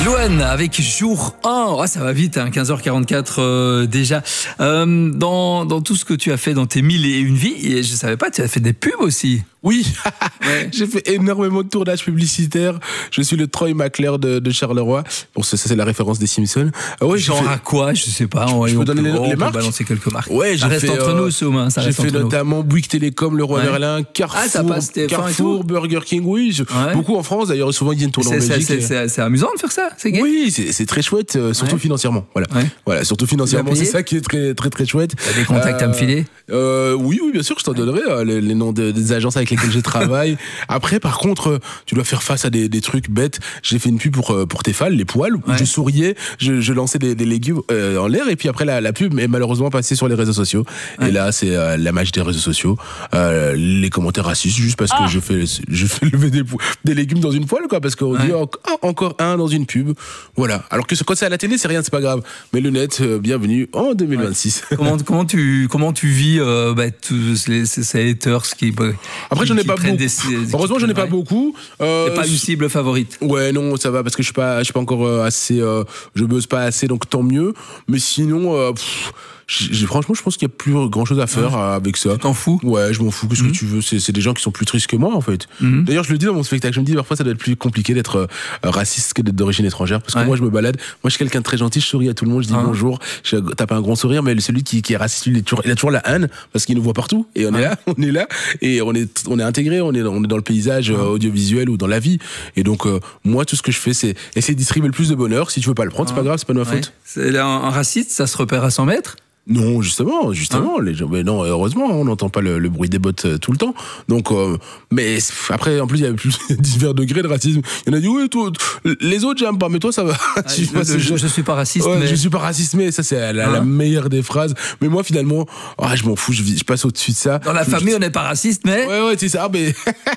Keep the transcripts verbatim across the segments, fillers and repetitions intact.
Louane avec jour un. Oh, ça va vite, hein, quinze heures quarante-quatre euh, déjà. Euh, dans, dans tout ce que tu as fait dans tes mille et une vies, et je savais pas, tu as fait des pubs aussi. Oui, ouais. J'ai fait énormément de tournages publicitaires. Je suis le Troy McClure de, de Charleroi. Bon, ça, ça c'est la référence des Simpsons. Ah ouais, genre fait... à quoi? Je sais pas. Je, je peux donner les, on les marques. Balancer quelques marques. Ouais, ça reste fait, entre euh, nous, Soum. Ça j'ai fait notamment Bouygues Télécom, Leroy ouais. Merlin, Carrefour, ah, ça passe, Carrefour, Burger King. Oui, je... ouais. beaucoup en France. D'ailleurs, souvent ils viennent tourner en Belgique. C'est, c'est, c'est amusant de faire ça. C'est gay. Oui, c'est, c'est très chouette, euh, surtout ouais. financièrement. Voilà, ouais. voilà, surtout financièrement, c'est ça qui est très, très, très chouette. T'as des contacts euh, à me filer? euh, Oui, oui, bien sûr, je t'en donnerai euh, les, les noms de, des agences avec lesquelles je travaille. Après, par contre, tu dois faire face à des, des trucs bêtes. J'ai fait une pub pour pour Tefal, les poils, où ouais. je souriais, je, je lançais des, des légumes euh, en l'air, et puis après la, la pub est malheureusement passée sur les réseaux sociaux. Ouais. Et là, c'est euh, la magie des réseaux sociaux, euh, les commentaires racistes, juste parce ah. que je fais je fais lever des, des légumes dans une poêle, quoi, parce qu'on ouais. dit oh, encore un dans une pub. Voilà. Alors que quand c'est à la télé, c'est rien, c'est pas grave. Mais le net, euh, bienvenue en deux mille vingt-six. Ouais. comment comment tu comment tu vis euh, bah, tous les, ces haters qui après j'en ai pas beaucoup. Des, Heureusement, j'en ai pas beaucoup. Euh, c'est pas une cible favorite. Ouais, non, ça va parce que je suis pas, je suis pas encore euh, assez, euh, je buzz pas assez, donc tant mieux. Mais sinon, euh, pff, j'ai, franchement, je pense qu'il y a plus grand chose à faire ouais. avec ça. Tu t'en fous? Ouais, je m'en fous. Qu'est-ce mmh. que tu veux? C'est, c'est des gens qui sont plus tristes que moi, en fait. Mmh. D'ailleurs, je le dis dans mon spectacle. Je me dis parfois, ça doit être plus compliqué d'être euh, raciste que d'être d'origine étrangère, parce que ouais. moi, je me balade. Moi, je suis quelqu'un de très gentil. Je souris à tout le monde. Je dis ah. bonjour. Je tape un grand sourire, mais celui qui, qui est raciste, lui, il, est toujours, il a toujours la haine parce qu'il nous voit partout. Et on ouais. est là, on est là, et on est, on est intégré. On est, on est dans le paysage euh, audiovisuel ou dans la vie. Et donc, euh, moi, tout ce que je fais, c'est essayer de distribuer le plus de bonheur. Si tu veux pas le prendre, ah. c'est pas grave, c'est pas de ma faute. Ouais. C'est un, un raciste, ça se repère à cent mètres. Non, justement, justement, hein les gens, mais non, heureusement, on n'entend pas le, le bruit des bottes euh, tout le temps. Donc, euh, mais après, en plus, il y a plus divers degrés de racisme. Il y en a dit oui, toi, les autres j'aime pas, mais toi ça va. Ah, je, je, je, je suis pas raciste. Ouais, mais... Je suis pas raciste, mais ça c'est la, hein la meilleure des phrases. Mais moi, finalement, oh, je m'en fous, je, je passe au-dessus de ça. Dans la je, famille, je... on n'est pas raciste, mais. Ouais, ouais, c'est ça. Mais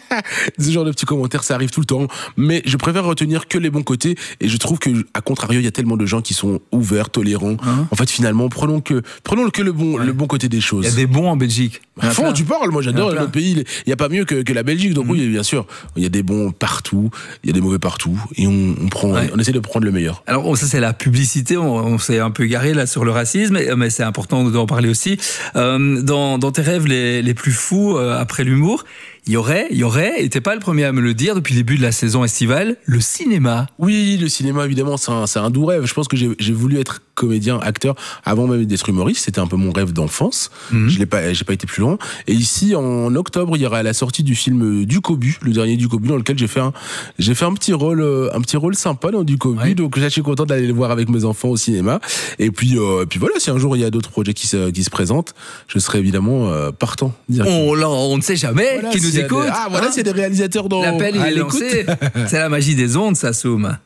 ce genre de petits commentaires, ça arrive tout le temps. Mais je préfère retenir que les bons côtés. Et je trouve que, à contrario, il y a tellement de gens qui sont ouverts, tolérants. Hein en fait, finalement, prenons que, prenons que le bon. Ouais. Le bon côté des choses. Il y a des bons en Belgique. À fond, tu parles, moi j'adore notre pays. Il n'y a pas mieux que, que la Belgique. Donc mmh. oui, bien sûr, il y a des bons partout, il y a des mauvais partout, et on, on prend, ouais. on essaie de prendre le meilleur. Alors ça c'est la publicité. On, on s'est un peu égaré là sur le racisme, mais c'est important d'en parler aussi. Euh, dans, dans tes rêves les, les plus fous euh, après l'humour, il y aurait, il y aurait, et t'es pas le premier à me le dire depuis le début de la saison estivale, le cinéma. Oui, le cinéma, évidemment, c'est un, c'est un doux rêve. Je pense que j'ai, j'ai voulu être comédien, acteur, avant même d'être humoriste. C'était un peu mon rêve d'enfance. Mmh. Je l'ai pas, j'ai pas été plus loin. Et ici, en octobre, il y aura la sortie du film Ducobu, le dernier Ducobu, dans lequel j'ai fait un, j'ai fait un petit rôle, un petit rôle sympa dans Ducobu. Ouais. Donc, je suis content d'aller le voir avec mes enfants au cinéma. Et puis, euh, et puis voilà, si un jour il y a d'autres projets qui se, qui se présentent, je serai évidemment euh, partant. On, on ne sait jamais voilà, qui nous écoute. Des, ah, voilà, hein c'est des réalisateurs dans l'appel est lancé. C'est la magie des ondes, ça, Soum.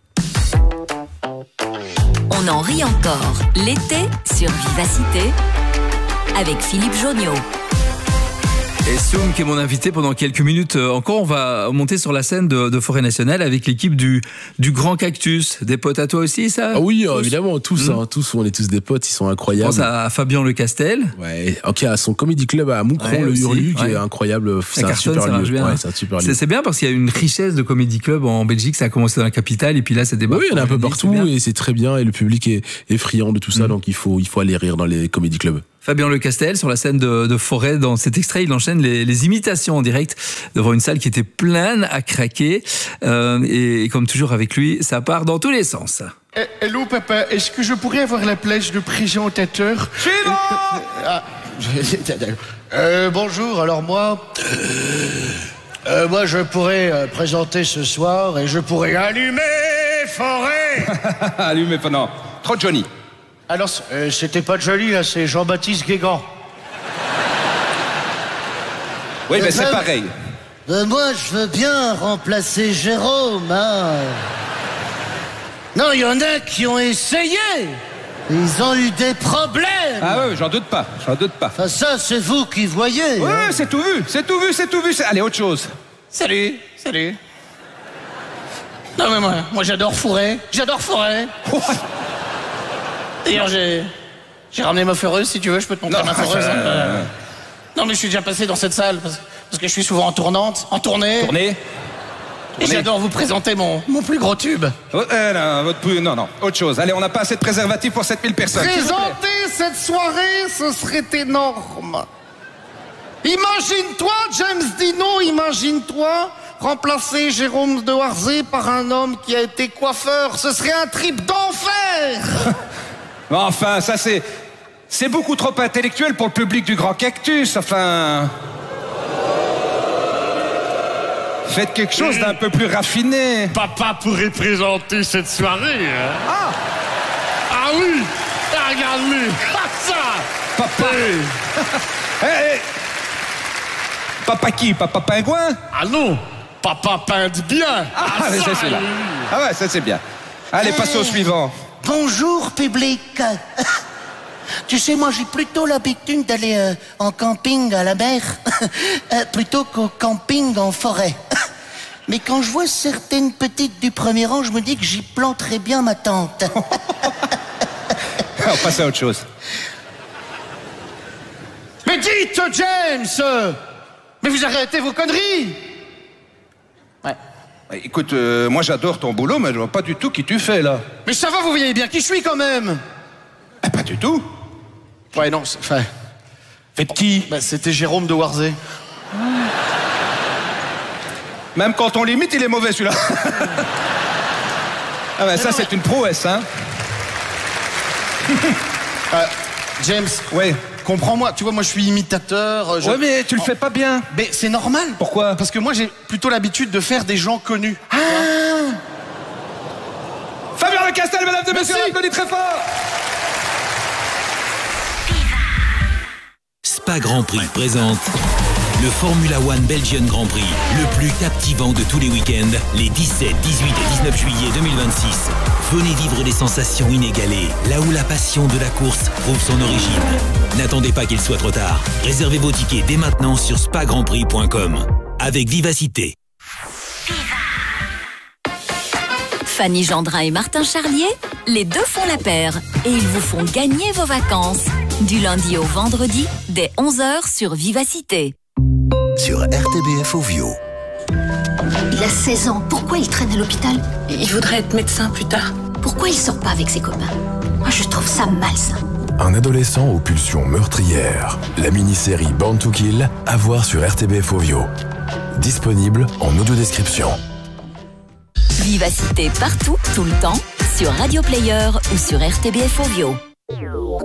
On en rit encore l'été sur Vivacité avec Philippe Jonniot. Et Soum, qui est mon invité pendant quelques minutes encore, on va monter sur la scène de, de Forêt Nationale avec l'équipe du, du Grand Cactus. Des potes à toi aussi, ça? Ah oui, tous. évidemment, tous, mmh. hein, tous, on est tous des potes, ils sont incroyables. Je pense à Fabien Lecastel. Ouais, ok, à son comedy club à Moucron, ouais, le aussi, Hurlu, qui ouais. est incroyable. C'est un, cartonne, super lieu. Bien. Ouais, c'est un super lieu. C'est, c'est bien parce qu'il y a une richesse de comedy club en Belgique, ça a commencé dans la capitale et puis là, ça débarque. Oui, il y en a un peu partout c'est et c'est très bien et le public est, est friand de tout ça, mmh. donc il faut, il faut aller rire dans les comedy clubs. Fabien Lecastel sur la scène de, de Forêt. Dans cet extrait, il enchaîne les, les imitations en direct devant une salle qui était pleine à craquer. Euh, et, et comme toujours avec lui, ça part dans tous les sens. Hello papa, est-ce que je pourrais avoir la place de présentateur? Suivant ah, euh, Bonjour, alors moi... Euh, moi je pourrais euh, présenter ce soir et je pourrais allumer Forêt. Allumer, non, trop Johnny. Alors, euh, c'était pas Johnny, là, c'est Jean-Baptiste Guégan. Oui, mais, mais c'est pareil. Euh, moi, je veux bien remplacer Jérôme, hein. Non, il y en a qui ont essayé. Ils ont eu des problèmes. Ah oui, j'en doute pas, j'en doute pas. Enfin, ça, c'est vous qui voyez. Oui, hein. c'est tout vu, c'est tout vu, c'est tout vu. C'est... Allez, autre chose. Salut, salut. Non, mais moi, moi j'adore Forêt. J'adore Forêt. D'ailleurs, j'ai, j'ai ramené ma foreuse, si tu veux, je peux te montrer non, ma foreuse. Euh... Non, mais je suis déjà passé dans cette salle, parce, parce que je suis souvent en tournante, en tournée. Tournée Et j'adore vous présenter mon, mon plus gros tube. Oh, euh, non, votre plus- non, non, autre chose. Allez, on n'a pas assez de préservatifs pour sept mille personnes. s'il vous plaît. Présenter cette soirée, ce serait énorme. Imagine-toi, James Dino, imagine-toi remplacer Jérôme de Warzé par un homme qui a été coiffeur. Ce serait un trip d'enfer. Enfin, ça c'est... C'est beaucoup trop intellectuel pour le public du Grand Cactus, enfin... Faites quelque chose d'un peu plus raffiné. Papa pourrait présenter cette soirée. Hein? Ah Ah oui ah, regarde-le ah, ça Papa hey. hey, hey. Papa qui? Papa Pingouin? Ah non Papa peint bien. Ah, ah mais ça c'est là. Ah ouais, ça c'est bien. Allez, passons au suivant. Bonjour, public. Tu sais, moi, j'ai plutôt l'habitude d'aller euh, en camping à la mer euh, plutôt qu'au camping en forêt. Mais quand je vois certaines petites du premier rang, je me dis que j'y planterais bien ma tente. On passe à autre chose. Mais dites, James! Mais vous arrêtez vos conneries! Ouais. Écoute, euh, moi j'adore ton boulot, mais je vois pas du tout qui tu fais là. Mais ça va, vous voyez bien qui je suis quand même! Ah, pas du tout. Ouais, non, c'est... Enfin... Faites qui? Bah, c'était Jérôme de Warzé. Même quand on l'imite, il est mauvais celui-là. Ah ben ça c'est une prouesse, hein. euh, James, ouais. Comprends-moi, tu vois, moi je suis imitateur. Je... Ouais, mais tu le fais pas bien. Mais c'est normal. Pourquoi? Parce que moi j'ai plutôt l'habitude de faire des gens connus. Ah Fabien Lecastel, mesdames et messieurs, on applaudit très fort. Spa Grand Prix présente le Formula One Belgian Grand Prix, le plus captivant de tous les week-ends, les dix-sept, dix-huit et dix-neuf juillet deux mille vingt-six. Venez vivre des sensations inégalées, là où la passion de la course trouve son origine. N'attendez pas qu'il soit trop tard. Réservez vos tickets dès maintenant sur spa grand prix point com. Avec vivacité. Fanny Gendrin et Martin Charlier, les deux font la paire et ils vous font gagner vos vacances. Du lundi au vendredi, dès onze heures sur Vivacité. Sur R T B F Ovio. Il a seize ans, pourquoi il traîne à l'hôpital? Il voudrait être médecin plus tard. Pourquoi il sort pas avec ses copains? Moi je trouve ça malsain. Un adolescent aux pulsions meurtrières. La mini-série Born to Kill, à voir sur R T B F Ovio. Disponible en audio-description. Vivacité partout, tout le temps, sur Radio Player ou sur R T B F Ovio.